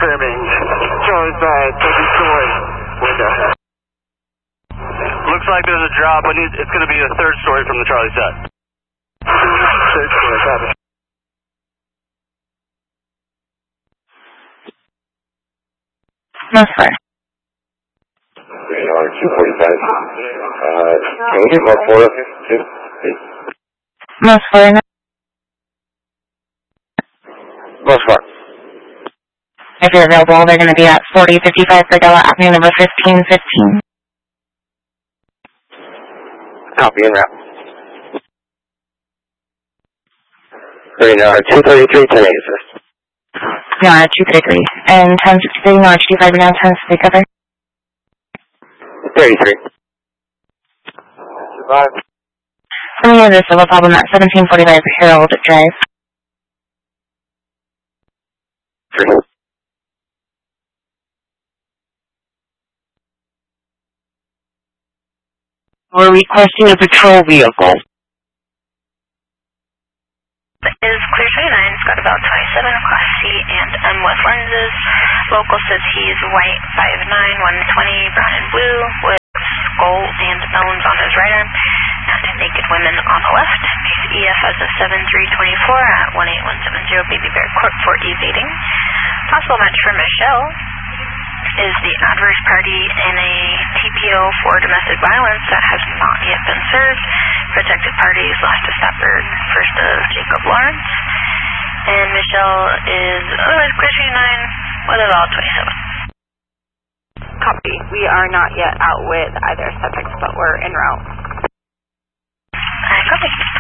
confirming. Charlie side, second story, window. Looks like there's a drop. It's going to be the third story from the Charlie side. Third story, copy. Most 4. Radar 245. Can we get more 4 too? Most 4 now. Most 4. If you're available, they're going to be at 4055 Berdella Avenue, number 1515. Copy and wrap. Radar 233, 10 sir. No, 233. And 1063, no, 255 now, 1063 cover. 33. Survive. From here, there's still a problem at 1745 Harold Drive. 3. We're requesting a patrol vehicle. Is Clear 29, it's got about 27 across C and M with lenses. Local says he's white, 5'9", 120, brown and blue, with skull and bones on his right arm, and naked women on the left. He's EF as a 7324 at 18170 Baby Bear Court for evading. Possible match for Michelle is the adverse party in a TPO for domestic violence that has not yet been served. Protected parties lost to Stafford, first of Jacob Lawrence. And Michelle is otherwise Clear 29 with about 27. Copy. We are not yet out with either subjects, but we're en route. Copy.